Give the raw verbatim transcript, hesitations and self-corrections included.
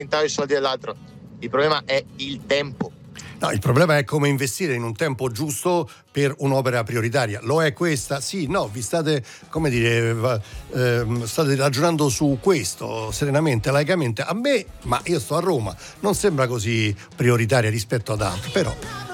i soldi dell'altro, il problema è il tempo. No, il problema è come investire in un tempo giusto per un'opera prioritaria. Lo è questa? Sì, no, vi state, come dire, eh, state ragionando su questo serenamente, laicamente. A me, ma io sto a Roma, non sembra così prioritaria rispetto ad altri, però